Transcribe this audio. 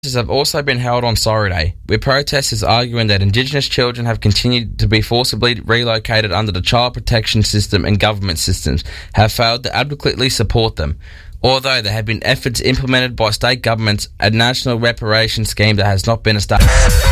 have also been held on Sorry Day, with protesters arguing that Indigenous children have continued to be forcibly relocated under the child protection system and government systems have failed to adequately support them. Although there have been efforts implemented by state governments, a national reparation scheme that has not been established.